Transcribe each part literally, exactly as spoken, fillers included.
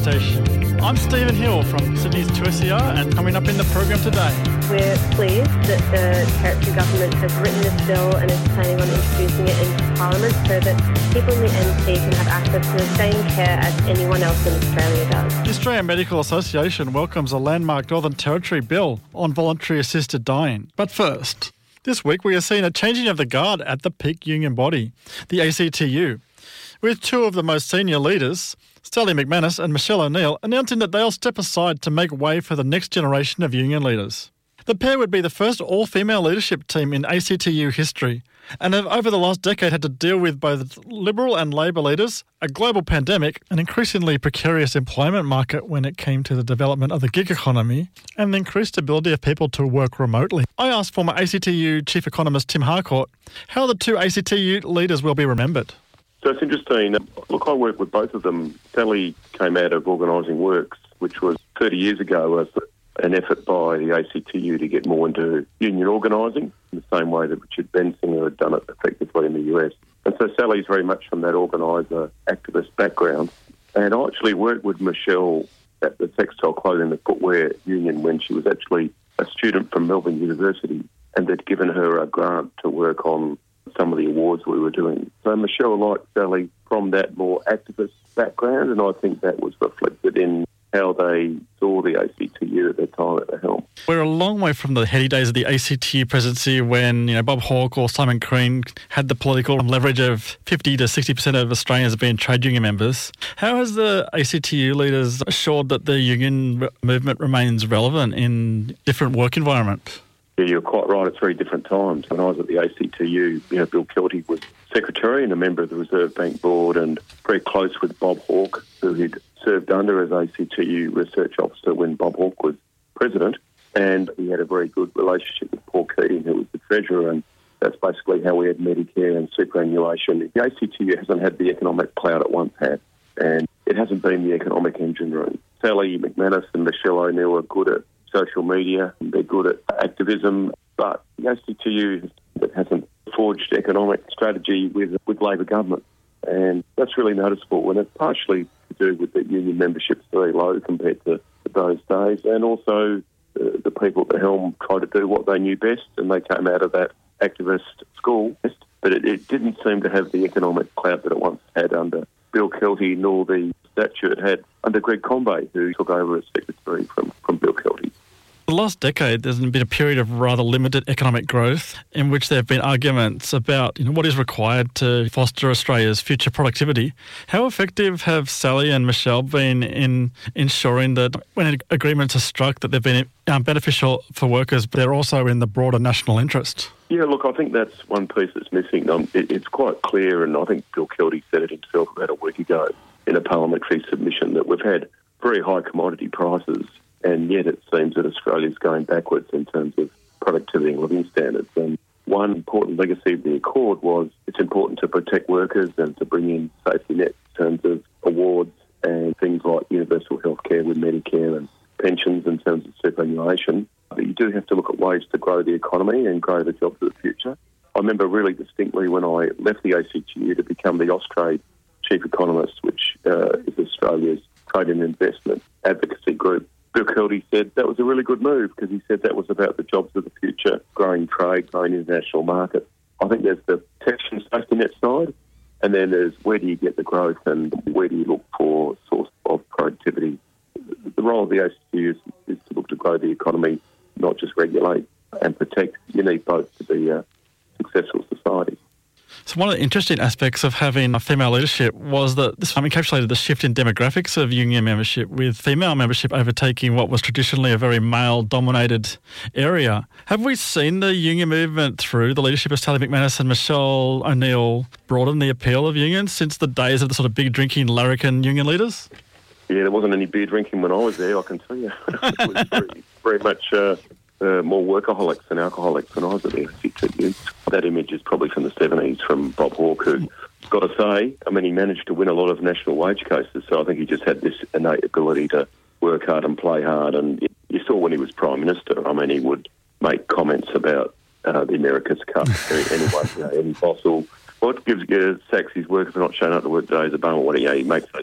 Station. I'm Stephen Hill from Sydney's two S E R, and coming up in the program today. We're pleased that the Territory Government has written this bill and is planning on introducing it into Parliament so that people in the N T can have access to the same care as anyone else in Australia does. The Australian Medical Association welcomes a landmark Northern Territory bill on voluntary assisted dying. But first, this week we are seeing a changing of the guard at the peak union body, the A C T U, with two of the most senior leaders, Sally McManus and Michelle O'Neill, announcing that they'll step aside to make way for the next generation of union leaders. The pair would be the first all-female leadership team in A C T U history and have over the last decade had to deal with both Liberal and Labor leaders, a global pandemic, an increasingly precarious employment market when it came to the development of the gig economy, and the increased ability of people to work remotely. I asked former A C T U Chief Economist Tim Harcourt how the two A C T U leaders will be remembered. So it's interesting. Look, I worked with both of them. Sally came out of Organising Works, which was thirty years ago, as an effort by the A C T U to get more into union organising, in the same way that Richard Bensinger had done it effectively in the U S. And so Sally's very much from that organiser, activist background. And I actually worked with Michelle at the Textile Clothing and Footwear Union when she was actually a student from Melbourne University, and they'd given her a grant to work on some of the awards we were doing. So Michelle liked Sally from that more activist background, and I think that was reflected in how they saw the A C T U at the time at the helm. We're a long way from the heady days of the A C T U presidency when, you know, Bob Hawke or Simon Crean had the political leverage of fifty to sixty percent of Australians being trade union members. How has the A C T U leaders assured that the union movement remains relevant in different work environment? Yeah, you're quite right. It's very different times. When I was at the A C T U, you know, Bill Kelty was secretary and a member of the Reserve Bank Board, and very close with Bob Hawke, who he'd served under as A C T U research officer when Bob Hawke was president. And he had a very good relationship with Paul Keating, who was the treasurer, and that's basically how we had Medicare and superannuation. The A C T U hasn't had the economic clout it once had, and it hasn't been the economic engine room. Sally McManus and Michelle O'Neill are good at social media, they're good at activism, but the A C T U hasn't forged economic strategy with with Labor government, and that's really noticeable, and it's partially to do with the union membership's very low compared to, to those days, and also the, the people at the helm tried to do what they knew best, and they came out of that activist school, but it, it didn't seem to have the economic clout that it once had under Bill Kelty, nor the stature it had under Greg Combet, who took over as secretary from, from Bill Kelty. The last decade, there's been a period of rather limited economic growth in which there have been arguments about, you know, what is required to foster Australia's future productivity. How effective have Sally and Michelle been in ensuring that when agreements are struck that they've been um, beneficial for workers, but they're also in the broader national interest? Yeah, look, I think that's one piece that's missing. Um, it, it's quite clear, and I think Bill Kelty said it himself about a week ago in a parliamentary submission, that we've had very high commodity prices, and yet it seems that Australia's going backwards in terms of productivity and living standards. And one important legacy of the Accord was it's important to protect workers and to bring in safety nets in terms of awards and things like universal health care with Medicare and pensions in terms of superannuation. But you do have to look at ways to grow the economy and grow the jobs of the future. I remember really distinctly when I left the A C T U to become the Austrade Chief Economist, which uh, is Australia's trade and investment advocacy group. Bill Kelty said that was a really good move because he said that was about the jobs of the future, growing trade, growing international markets. I think there's the protection safety net side, and then there's where do you get the growth and where do you look for source of productivity. The role of the A C T U is, is to look to grow the economy, not just regulate and protect. You need both to be a successful society. So one of the interesting aspects of having a female leadership was that this encapsulated the shift in demographics of union membership, with female membership overtaking what was traditionally a very male-dominated area. Have we seen the union movement through the leadership of Sally McManus and Michelle O'Neill broaden the appeal of unions since the days of the sort of big drinking larrikin union leaders? Yeah, there wasn't any beer drinking when I was there, I can tell you. It was very, very much uh, uh, more workaholics than alcoholics when I was at the A C T U. That image is probably from the seventies from Bob Hawke, who, got to say, I mean, he managed to win a lot of national wage cases, so I think he just had this innate ability to work hard and play hard. And you saw when he was Prime Minister, I mean, he would make comments about uh, the America's Cup, anyone, you know, any fossil. What gives uh, Sachs his work if they're not showing up to work today is a bum or what he, he makes those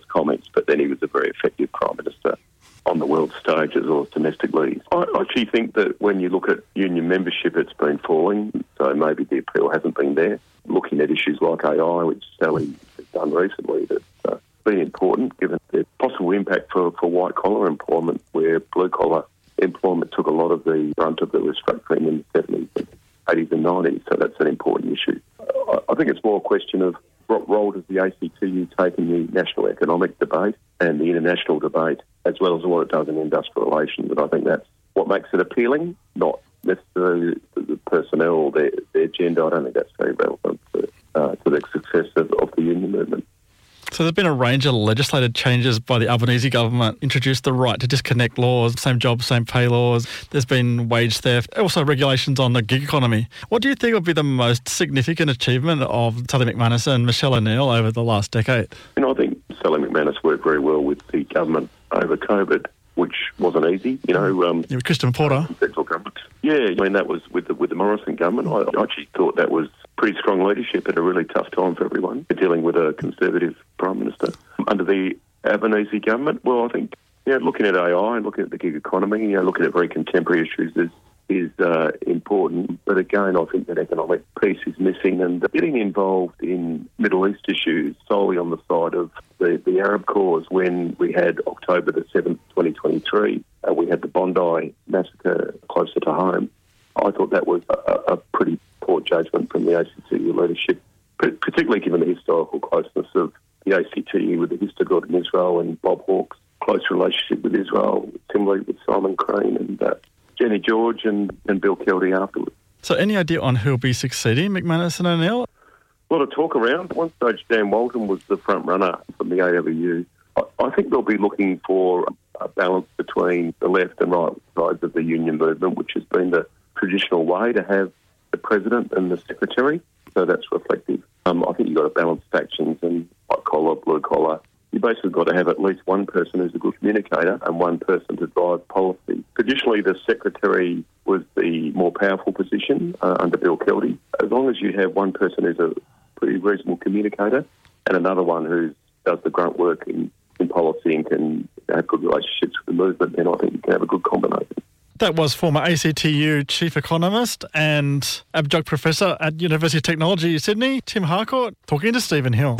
comments, but then he was a very effective Prime Minister on the world stage as well as domestically. I actually think that when you look at union membership, it's been falling, so maybe the appeal hasn't been there. Looking at issues like A I, which Sally has done recently, that's uh, been important given the possible impact for, for white-collar employment, where blue-collar employment took a lot of the brunt of the restructuring in the seventies, eighties and nineties, so that's an important issue. I, I think it's more a question of what role does the A C T U take in the national economic debate and the international debate, as well as what it does in industrial relations. And I think that's what makes it appealing, not necessarily the personnel or their, their gender. I don't think that's very relevant to, uh, to the success of, of the union movement. So there's been a range of legislated changes by the Albanese government, introduced the right to disconnect laws, same job, same pay laws. There's been wage theft, also regulations on the gig economy. What do you think would be the most significant achievement of Sally McManus and Michelle O'Neill over the last decade? You know, I think Sally McManus worked very well with the government over COVID, which wasn't easy. You know, um, yeah, with Christian Porter. Federal government. Yeah, I mean, that was with the, with the Morrison government. I, I actually thought that was pretty strong leadership at a really tough time for everyone, dealing with a Conservative Prime Minister. Under the Albanese government, well, I think, you know, looking at A I and looking at the gig economy, you know, looking at very contemporary issues is, is uh, important. But again, I think that economic piece is missing, and getting involved in Middle East issues solely on the side of the, the Arab cause. When we had October the seventh, twenty twenty-three, uh, we had the Bondi massacre closer to home. I thought that was a, a pretty poor judgment from the A C T U leadership, particularly given the historical closeness of the A C T U with the Histadrut in Israel and Bob Hawke's close relationship with Israel, similarly with Simon Crane and uh, Jenny George and, and Bill Kelly afterwards. So any idea on who will be succeeding McManus and O'Neill? A lot of talk around. At one stage, Dan Walton was the front runner from the A W U. I, I think they'll be looking for a balance between the left and right sides of the union movement, which has been the traditional way to have the president and the secretary. So that's reflective. Um, I think you've got to balance factions and white collar, blue collar. You basically got to have at least one person who's a good communicator and one person to drive policy. Traditionally, the secretary was the more powerful position uh, under Bill Kelly. As long as you have one person who's a pretty reasonable communicator and another one who does the grunt work in, in policy and can have good relationships with the movement, then I think you can have a good combination. That was former A C T U Chief Economist and Adjunct Professor at University of Technology, Sydney, Tim Harcourt, talking to Stephen Hill.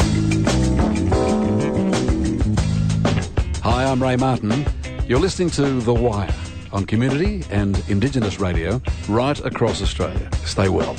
Hi, I'm Ray Martin. You're listening to The Wire on Community and Indigenous Radio right across Australia. Stay well.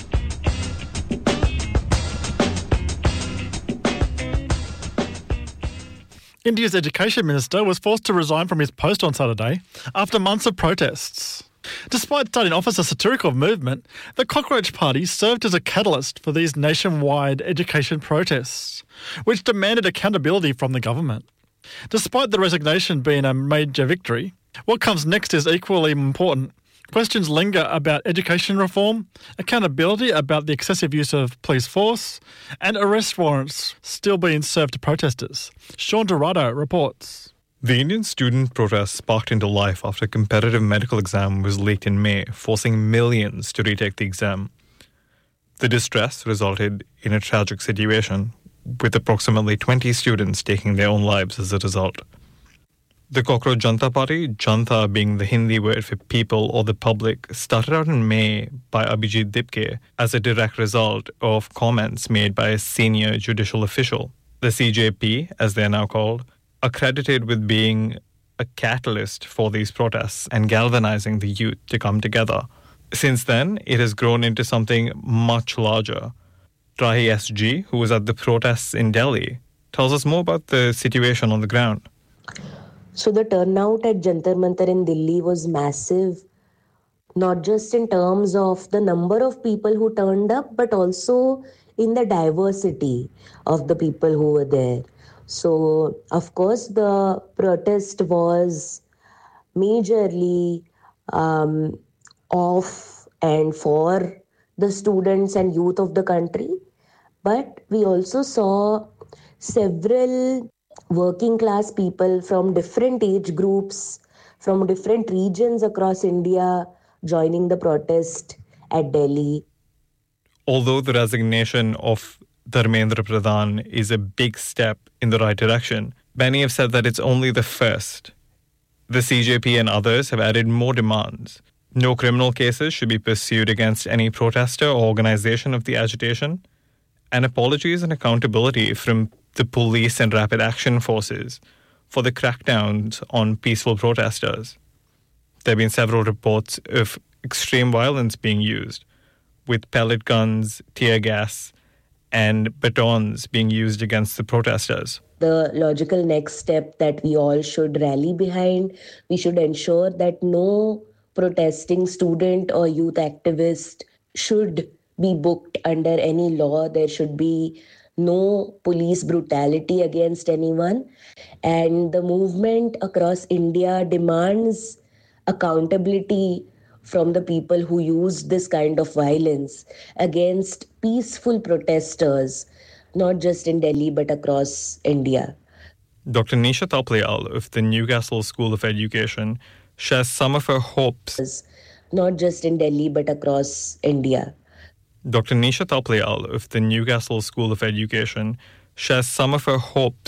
India's Education Minister was forced to resign from his post on Saturday after months of protests. Despite starting off as a satirical movement, the Cockroach Party served as a catalyst for these nationwide education protests, which demanded accountability from the government. Despite the resignation being a major victory, what comes next is equally important. Questions linger about education reform, accountability about the excessive use of police force, and arrest warrants still being served to protesters. Sean Dorado reports. The Indian student protest sparked into life after a competitive medical exam was leaked in May, forcing millions to retake the exam. The distress resulted in a tragic situation, with approximately twenty students taking their own lives as a result. The Cockroach Janta Party, Janta being the Hindi word for people or the public, started out in May by Abhijit Dipke as a direct result of comments made by a senior judicial official. The C J P, as they are now called, are credited with being a catalyst for these protests and galvanizing the youth to come together. Since then, it has grown into something much larger. Trahi S G, who was at the protests in Delhi, tells us more about the situation on the ground. So the turnout at Jantar Mantar in Delhi was massive, not just in terms of the number of people who turned up, but also in the diversity of the people who were there. So, of course, the protest was majorly um, of and for the students and youth of the country. But we also saw several working class people from different age groups, from different regions across India joining the protest at Delhi. Although the resignation of Dharmendra Pradhan is a big step in the right direction, Many have said that it's only the first. The C J P and others have added more demands. No criminal cases should be pursued against any protester or organisation of the agitation, and apologies and accountability from the police and rapid action forces for the crackdowns on peaceful protesters. There have been several reports of extreme violence being used, with pellet guns, tear gas, and batons being used against the protesters. The logical next step that we all should rally behind, we should ensure that no protesting student or youth activist should be booked under any law. There should be no police brutality against anyone. And the movement across India demands accountability from the people who used this kind of violence against peaceful protesters, not just in Delhi but across India. Doctor Nisha Taplial of the Newcastle School of Education shares some of her hopes. Not just in Delhi but across India. Doctor Nisha Taplial of the Newcastle School of Education shares some of her hopes